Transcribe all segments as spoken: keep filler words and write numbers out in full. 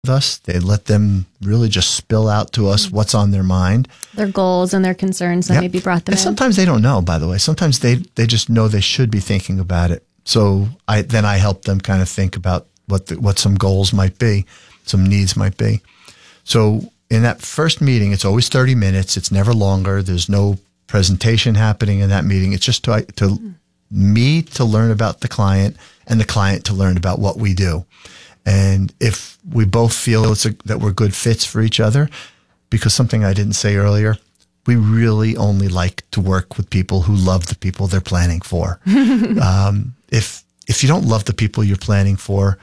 with us. They let them really just spill out to us what's on their mind. Their goals and their concerns that Yep. maybe brought them and in. Sometimes they don't know, by the way. Sometimes they, they just know they should be thinking about it. So I then I help them kind of think about what the, what some goals might be, some needs might be. So in that first meeting, it's always thirty minutes. It's never longer. There's no presentation happening in that meeting. It's just to, to mm. me to learn about the client and the client to learn about what we do. And if we both feel it's a, that we're good fits for each other, because something I didn't say earlier, we really only like to work with people who love the people they're planning for. um, if if you don't love the people you're planning for,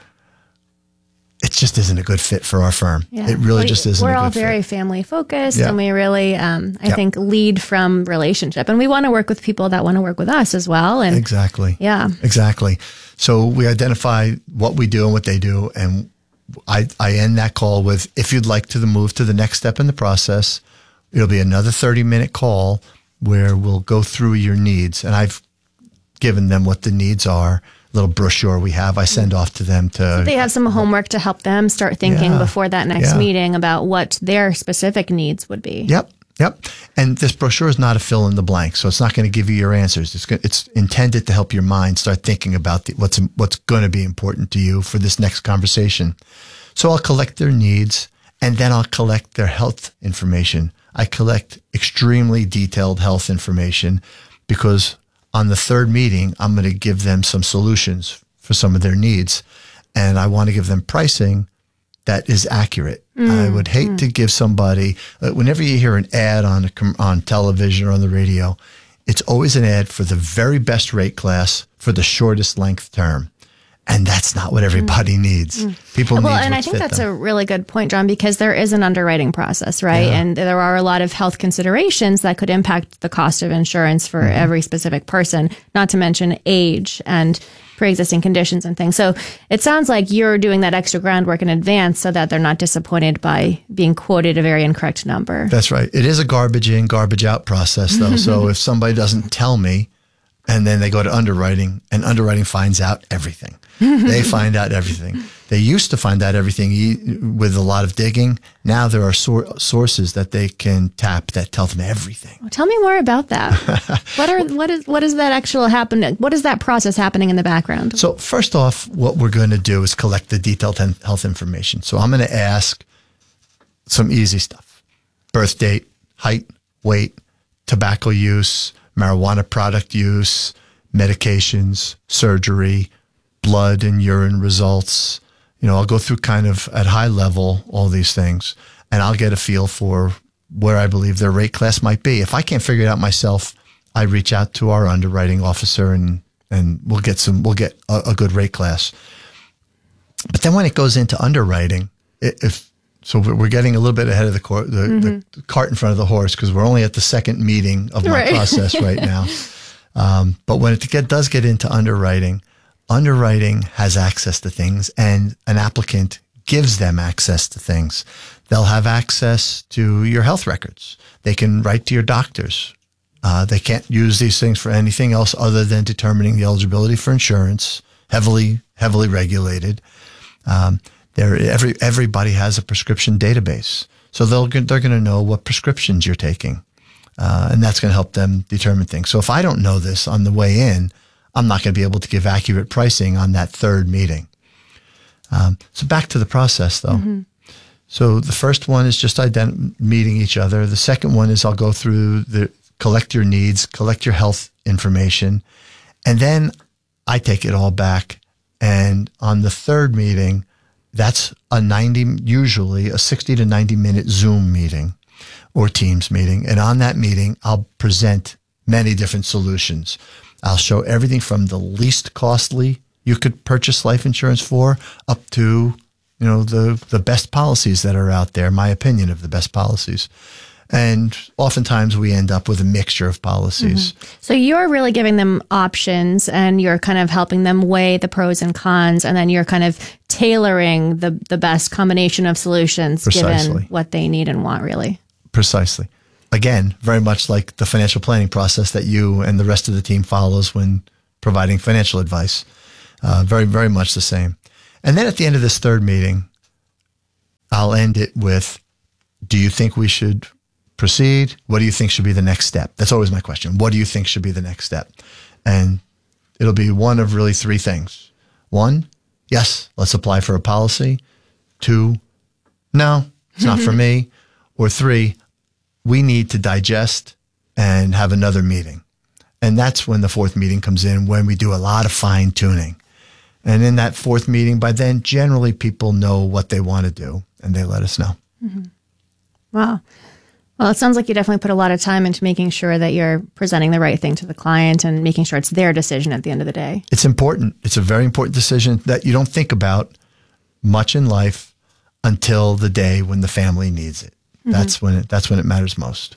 it just isn't a good fit for our firm. Yeah. It really we, just isn't a good fit. We're all very family focused, yeah. and we really, um, I yep. think, lead from relationship. And we want to work with people that want to work with us as well. And Exactly. Yeah. Exactly. So we identify what we do and what they do. And I, I end that call with, if you'd like to move to the next step in the process, it'll be another thirty minute call where we'll go through your needs. And I've given them what the needs are. Little brochure we have, I send off to them to. They have some homework to help them start thinking yeah, before that next yeah. meeting about what their specific needs would be. Yep, yep. And this brochure is not a fill in the blank, so it's not going to give you your answers. It's going, it's intended to help your mind start thinking about the, what's what's going to be important to you for this next conversation. So I'll collect their needs, and then I'll collect their health information. I collect extremely detailed health information because on the third meeting, I'm going to give them some solutions for some of their needs. And I want to give them pricing that is accurate. Mm, I would hate mm. to give somebody, uh, whenever you hear an ad on a, on television or on the radio, it's always an ad for the very best rate class for the shortest length term. And that's not what everybody mm. needs. Mm. People well, need and I think that's them. a really good point, John, because there is an underwriting process, right? Yeah. And there are a lot of health considerations that could impact the cost of insurance for mm-hmm. every specific person, not to mention age and pre-existing conditions and things. So it sounds like you're doing that extra groundwork in advance so that they're not disappointed by being quoted a very incorrect number. That's right. It is a garbage in, garbage out process, though. So if somebody doesn't tell me, and then they go to underwriting, and underwriting finds out everything. They find out everything. They used to find out everything with a lot of digging. Now there are sor- sources that they can tap that tell them everything. Well, tell me more about that. what are what is what is that actual happening? What is that process happening in the background? So first off, what we're going to do is collect the detailed health information. So I'm going to ask some easy stuff: birth date, height, weight, tobacco use, marijuana product use, medications, surgery, blood and urine results. You know, I'll go through kind of at high level all these things, and I'll get a feel for where I believe their rate class might be. If I can't figure it out myself, I reach out to our underwriting officer, and and we'll get some we'll get a, a good rate class. But then when it goes into underwriting, if so, we're getting a little bit ahead of the, cor- the, mm-hmm. the cart in front of the horse, because we're only at the second meeting of my right. process right now. Um, but when it get, does get into underwriting, underwriting has access to things, and an applicant gives them access to things. They'll have access to your health records. They can write to your doctors. Uh, they can't use these things for anything else other than determining the eligibility for insurance, heavily, heavily regulated. Um, There, every everybody has a prescription database, so they'll they're going to know what prescriptions you're taking, uh, and that's going to help them determine things. So if I don't know this on the way in, I'm not going to be able to give accurate pricing on that third meeting. Um, so back to the process, though. Mm-hmm. So the first one is just ident- meeting each other. The second one is I'll go through the collect your needs, collect your health information, and then I take it all back. And on the third meeting, that's a ninety, usually a sixty to ninety minute Zoom meeting or Teams meeting. And on that meeting, I'll present many different solutions. I'll show everything from the least costly you could purchase life insurance for up to, you know, the, the best policies that are out there, my opinion of the best policies. And oftentimes we end up with a mixture of policies. Mm-hmm. So you're really giving them options, and you're kind of helping them weigh the pros and cons, and then you're kind of tailoring the, the best combination of solutions Precisely. given what they need and want, really. Precisely. Again, very much like the financial planning process that you and the rest of the team follows when providing financial advice. Uh, very, very much the same. And then at the end of this third meeting, I'll end it with, do you think we should proceed? What do you think should be the next step? That's always my question. What do you think should be the next step? And it'll be one of really three things. One, yes, let's apply for a policy. Two, no, it's not for me. Or three, we need to digest and have another meeting. And that's when the fourth meeting comes in, when we do a lot of fine tuning. And in that fourth meeting, by then, generally people know what they want to do and they let us know. Mm-hmm. Wow. Well, it sounds like you definitely put a lot of time into making sure that you're presenting the right thing to the client and making sure it's their decision at the end of the day. It's important. It's a very important decision that you don't think about much in life until the day when the family needs it. Mm-hmm. That's when it, that's when it matters most.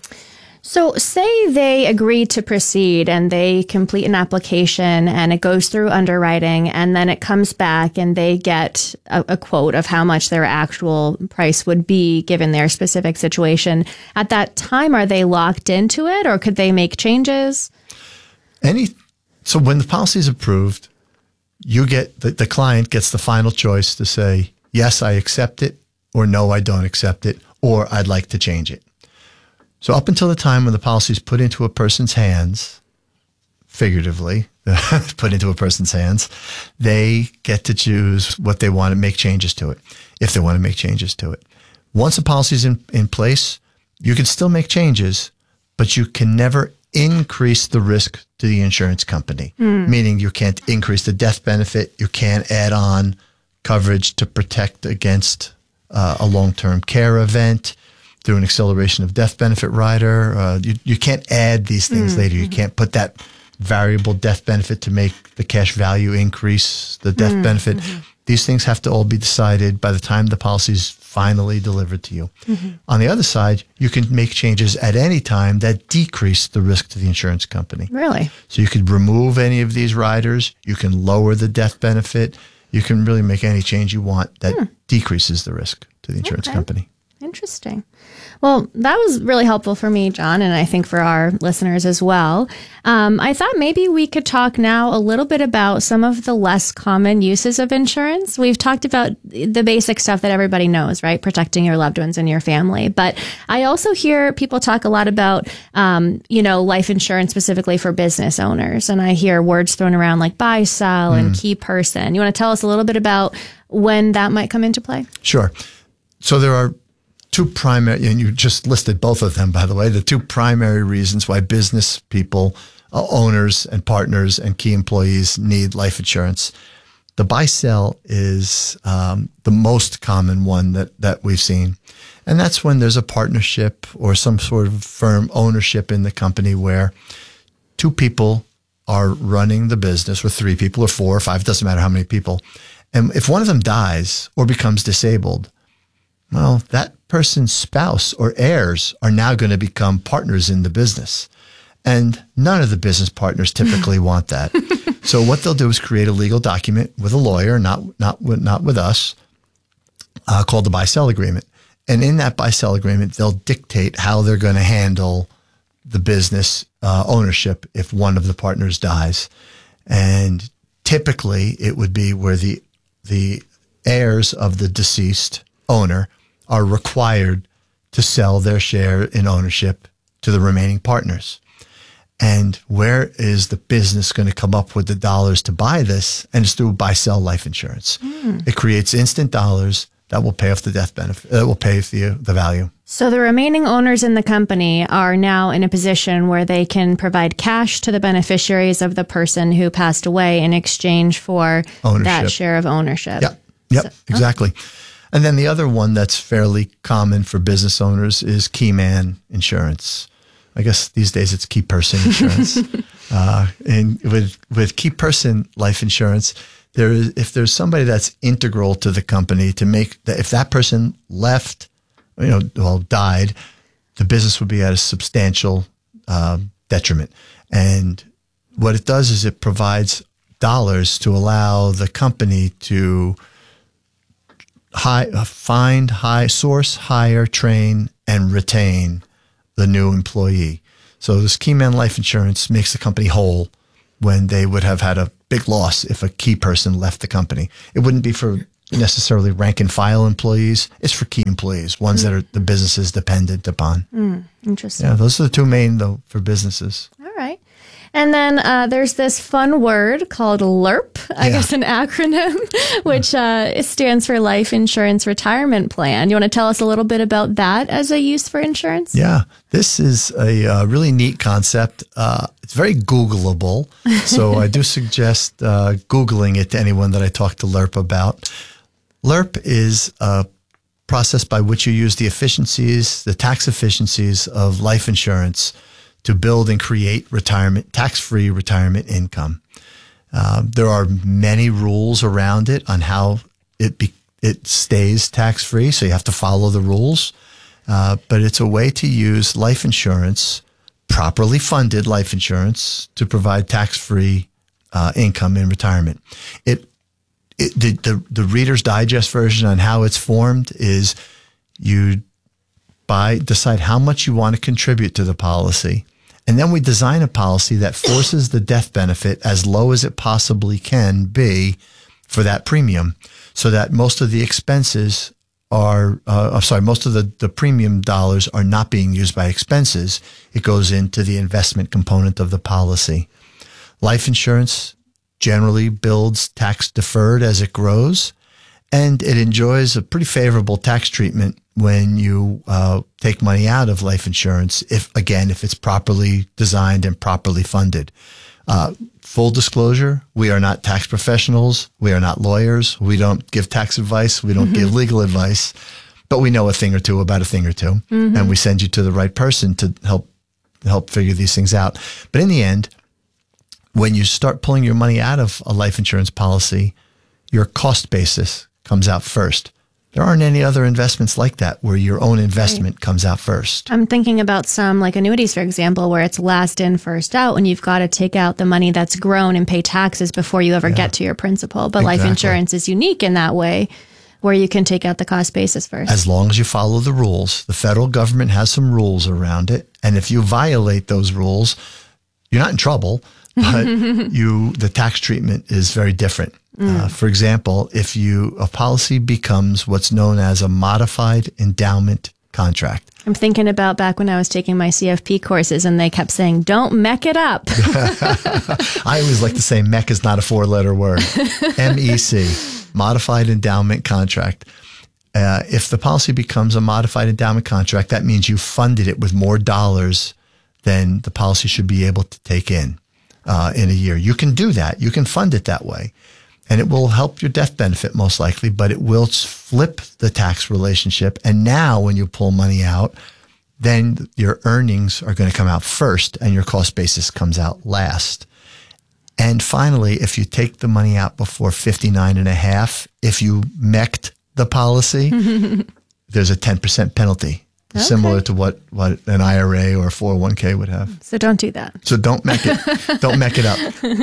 So say they agree to proceed and they complete an application and it goes through underwriting and then it comes back and they get a, a quote of how much their actual price would be given their specific situation. At that time, are they locked into it or could they make changes? Any So when the policy is approved, you get the, the client gets the final choice to say, yes, I accept it, or no, I don't accept it, or I'd like to change it. So up until the time when the policy is put into a person's hands, figuratively put into a person's hands, they get to choose what they want to make changes to it, if they want to make changes to it. Once a policy is in, in place, you can still make changes, but you can never increase the risk to the insurance company, mm. meaning you can't increase the death benefit. You can't add on coverage to protect against uh, a long-term care event through an acceleration of death benefit rider. Uh, you, you can't add these things mm-hmm. later. You can't put that variable death benefit to make the cash value increase the death mm-hmm. benefit. These things have to all be decided by the time the policy is finally delivered to you. Mm-hmm. On the other side, you can make changes at any time that decrease the risk to the insurance company. Really? So you could remove any of these riders. You can lower the death benefit. You can really make any change you want that hmm. decreases the risk to the insurance okay. company. Interesting. Well, that was really helpful for me, John, and I think for our listeners as well. Um, I thought maybe we could talk now a little bit about some of the less common uses of insurance. We've talked about the basic stuff that everybody knows, right? Protecting your loved ones and your family. But I also hear people talk a lot about, um, you know, life insurance specifically for business owners. And I hear words thrown around like buy, sell, mm. and key person. You want to tell us a little bit about when that might come into play? Sure. So there are two primary, and you just listed both of them, by the way, the two primary reasons why business people, uh, owners and partners and key employees need life insurance. The buy-sell is um, the most common one that, that we've seen. And that's when there's a partnership or some sort of firm ownership in the company where two people are running the business, or three people or four or five, it doesn't matter how many people. And if one of them dies or becomes disabled, well, that person's spouse or heirs are now going to become partners in the business. And none of the business partners typically want that. So what they'll do is create a legal document with a lawyer, not not with, not with us, uh, called the buy-sell agreement. And in that buy-sell agreement, they'll dictate how they're going to handle the business uh, ownership if one of the partners dies. And typically, it would be where the the heirs of the deceased owner are required to sell their share in ownership to the remaining partners. And where is the business going to come up with the dollars to buy this? And it's through buy-sell life insurance. Mm. It creates instant dollars that will pay off the death benefit, that will pay off the, the value. So the remaining owners in the company are now in a position where they can provide cash to the beneficiaries of the person who passed away in exchange for ownership. That share of ownership. Yep, yep, so, exactly. Okay. And then the other one that's fairly common for business owners is key man insurance. I guess these days it's key person insurance. uh, and with with key person life insurance, there is, if there's somebody that's integral to the company to make that, if that person left, you know, well, died, the business would be at a substantial uh, detriment. And what it does is it provides dollars to allow the company to High, uh, find, high, source, hire, train, and retain the new employee. So this key man life insurance makes the company whole when they would have had a big loss if a key person left the company. It wouldn't be for necessarily rank and file employees. It's for key employees, ones mm. that are the business is dependent upon. Mm, interesting. Yeah, those are the two main, though, for businesses. All right. And then uh, there's this fun word called LIRP, I yeah. guess an acronym, which uh, stands for Life Insurance Retirement Plan. You want to tell us a little bit about that as a use for insurance? Yeah, this is a uh, really neat concept. Uh, it's very Googleable, so I do suggest uh, Googling it to anyone that I talk to LIRP about. LIRP is a process by which you use the efficiencies, the tax efficiencies of life insurance to build and create retirement, tax-free retirement income. Uh, there are many rules around it on how it be, it stays tax-free, so you have to follow the rules. Uh, but it's a way to use life insurance, properly funded life insurance, to provide tax-free uh, income in retirement. It, it the, the the Reader's Digest version on how it's formed is you buy decide how much you want to contribute to the policy. And then we design a policy that forces the death benefit as low as it possibly can be for that premium, so that most of the expenses are, uh, I'm sorry, most of the, the premium dollars are not being used by expenses. It goes into the investment component of the policy. Life insurance generally builds tax deferred as it grows, and it enjoys a pretty favorable tax treatment when you uh, take money out of life insurance, if again, if it's properly designed and properly funded. Uh, full disclosure, we are not tax professionals. We are not lawyers. We don't give tax advice. We don't mm-hmm. give legal advice, but we know a thing or two about a thing or two, mm-hmm. and we send you to the right person to help help figure these things out. But in the end, when you start pulling your money out of a life insurance policy, your cost basis comes out first. There aren't any other investments like that where your own investment right. comes out first. I'm thinking about some like annuities, for example, where it's last in, first out, and you've got to take out the money that's grown and pay taxes before you ever yeah. get to your principal. But exactly. life insurance is unique in that way, where you can take out the cost basis first. As long as you follow the rules. The federal government has some rules around it. And if you violate those rules, you're not in trouble, but you the tax treatment is very different. Mm. Uh, for example, if you a policy becomes what's known as a modified endowment contract. I'm thinking about back when I was taking my C F P courses and they kept saying, don't mech it up. I always like to say mech is not a four-letter word. M E C, modified endowment contract. Uh, if the policy becomes a modified endowment contract, that means you funded it with more dollars than the policy should be able to take in uh, in a year. You can do that. You can fund it that way. And it will help your death benefit most likely, but it will flip the tax relationship. And now when you pull money out, then your earnings are going to come out first and your cost basis comes out last. And finally, if you take the money out before fifty-nine and a half, if you mech'd the policy, there's a ten percent penalty. Okay. Similar to what, what an I R A or a four oh one k would have. So don't do that. So don't mech it. Don't mech it up.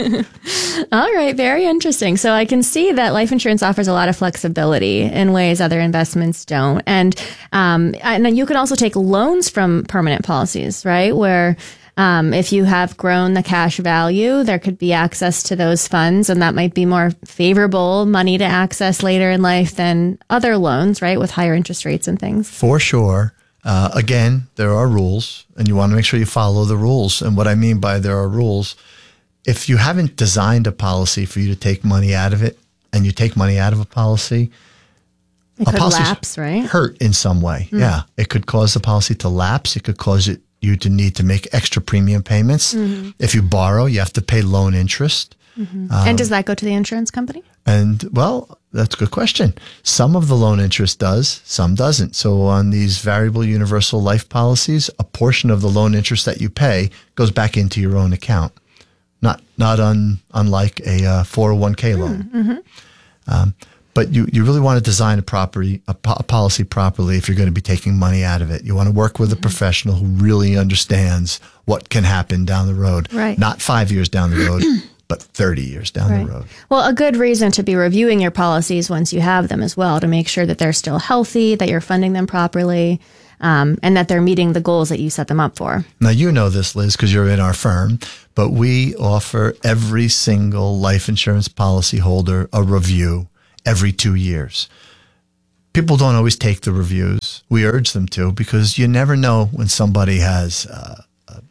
All right. Very interesting. So I can see that life insurance offers a lot of flexibility in ways other investments don't. And, um, and then you can also take loans from permanent policies, right? Where um, if you have grown the cash value, there could be access to those funds, and that might be more favorable money to access later in life than other loans, right? With higher interest rates and things. For sure. Uh, again, there are rules, and you want to make sure you follow the rules. And what I mean by there are rules, if you haven't designed a policy for you to take money out of it, and you take money out of a policy, it a could policy lapse, right? Hurt in some way. Mm. Yeah, it could cause the policy to lapse. It could cause it you to need to make extra premium payments. Mm-hmm. If you borrow, you have to pay loan interest. Mm-hmm. Um, and does that go to the insurance company? And well, that's a good question. Some of the loan interest does, some doesn't. So on these variable universal life policies, a portion of the loan interest that you pay goes back into your own account. Not not un, unlike a uh, four oh one k loan. Mm-hmm. Um, but you, you really want to design a property, a, po- a policy properly if you're going to be taking money out of it. You want to work with a professional who really understands what can happen down the road. Right. Not five years down the road, but thirty years down right. the road. Well, a good reason to be reviewing your policies once you have them as well, to make sure that they're still healthy, that you're funding them properly, um, and that they're meeting the goals that you set them up for. Now, you know this, Liz, because you're in our firm, but we offer every single life insurance policy holder a review every two years. People don't always take the reviews. We urge them to, because you never know when somebody has uh,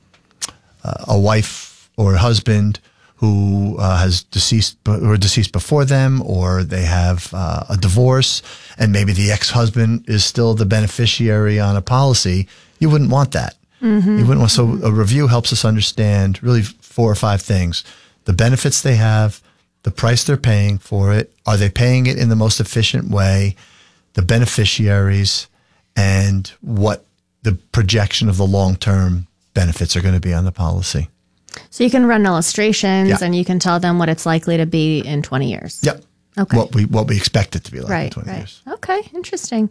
a, a wife or a husband who uh, has deceased or deceased before them, or they have uh, a divorce, and maybe the ex-husband is still the beneficiary on a policy. You wouldn't want that. Mm-hmm. You wouldn't want. So a review helps us understand really four or five things: the benefits they have, the price they're paying for it, are they paying it in the most efficient way, the beneficiaries, and what the projection of the long-term benefits are going to be on the policy. So you can run illustrations, Yeah. and you can tell them what it's likely to be in twenty years. Yep. Okay. What we what we expect it to be like in Right, twenty right. years. Okay, interesting.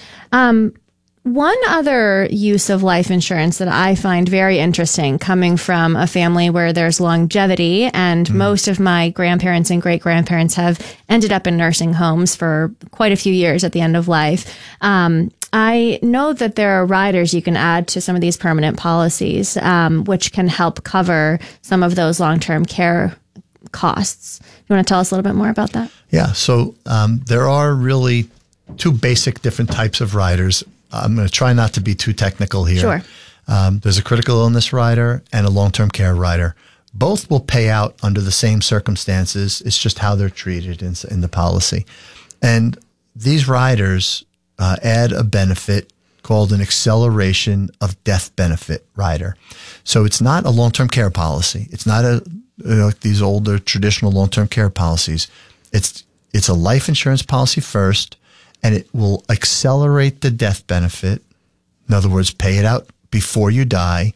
Um, one other use of life insurance that I find very interesting, coming from a family where there's longevity, and Mm. most of my grandparents and great grandparents have ended up in nursing homes for quite a few years at the end of life. Um, I know that there are riders you can add to some of these permanent policies, um, which can help cover some of those long-term care costs. You want to tell us a little bit more about that? Yeah. So um, there are really two basic different types of riders. I'm going to try not to be too technical here. Sure. Um, there's a critical illness rider and a long-term care rider. Both will pay out under the same circumstances. It's just how they're treated in, in the policy. And these riders uh, add a benefit called an acceleration of death benefit rider. So it's not a long-term care policy. It's not a you know, these older traditional long-term care policies. It's it's a life insurance policy first, and it will accelerate the death benefit. In other words, pay it out before you die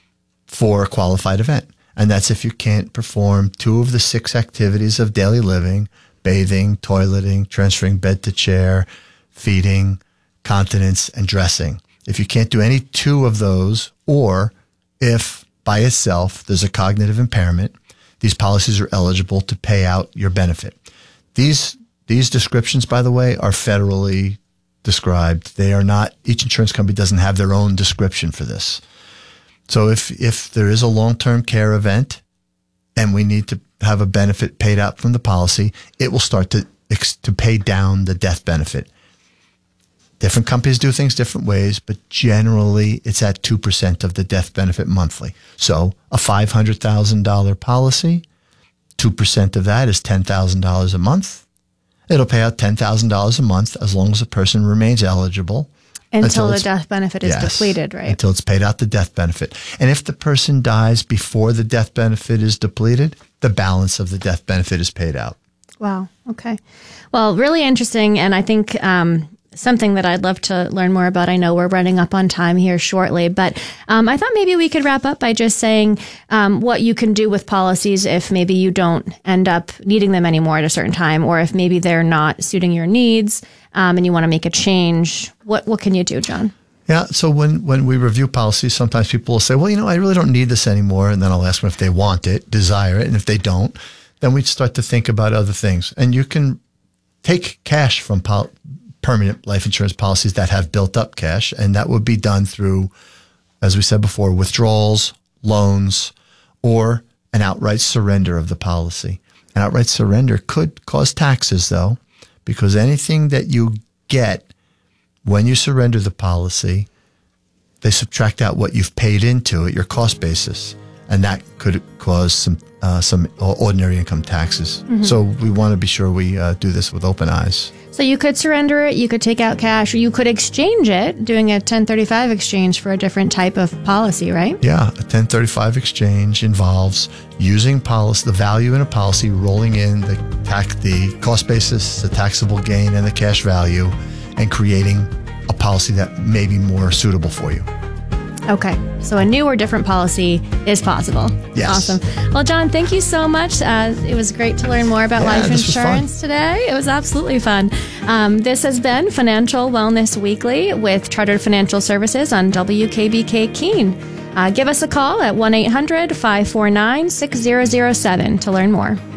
for a qualified event. And that's if you can't perform two of the six activities of daily living: bathing, toileting, transferring bed to chair, feeding, continence, and dressing. If you can't do any two of those, or if by itself there's a cognitive impairment, these policies are eligible to pay out your benefit. These these descriptions, by the way, are federally described. They are not, each insurance company doesn't have their own description for this. So if if there is a long-term care event and we need to have a benefit paid out from the policy, it will start to to pay down the death benefit. Different companies do things different ways, but generally it's at two percent of the death benefit monthly. So a five hundred thousand dollars policy, two percent of that is ten thousand dollars a month. It'll pay out ten thousand dollars a month as long as the person remains eligible. Until, until the death benefit is yes, depleted, right? Until it's paid out the death benefit. And if the person dies before the death benefit is depleted, the balance of the death benefit is paid out. Wow. Okay. Well, really interesting. And I think um, something that I'd love to learn more about. I know we're running up on time here shortly, but um, I thought maybe we could wrap up by just saying um, what you can do with policies if maybe you don't end up needing them anymore at a certain time, or if maybe they're not suiting your needs um, and you want to make a change. What what can you do, John? Yeah. So when, when we review policies, sometimes people will say, well, you know, I really don't need this anymore. And then I'll ask them if they want it, desire it. And if they don't, then we start to think about other things. And you can take cash from pol- permanent life insurance policies that have built up cash. And that would be done through, as we said before, withdrawals, loans, or an outright surrender of the policy. An outright surrender could cause taxes, though, because anything that you get when you surrender the policy, they subtract out what you've paid into it, your cost basis, and that could cause some uh, some ordinary income taxes. Mm-hmm. So we want to be sure we uh, do this with open eyes. So you could surrender it, you could take out cash, or you could exchange it, doing a ten thirty-five exchange for a different type of policy, right? Yeah, a ten thirty-five exchange involves using policy, the value in a policy, rolling in the tax, the cost basis, the taxable gain, and the cash value, and creating a policy that may be more suitable for you. Okay, so a new or different policy is possible. Yes. Awesome. Well, John, thank you so much. Uh, it was great to learn more about Yeah, life this was insurance today. It was absolutely fun. Um, this has been Financial Wellness Weekly with Chartered Financial Services on W K B K Keene. Uh, give us a call at one eight hundred, five four nine, six zero zero seven to learn more.